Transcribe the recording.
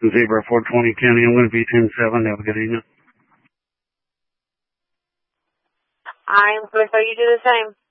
Zebra 420 County. I'm going to be 10-7. Have a good evening. I'm going to tell you do the same.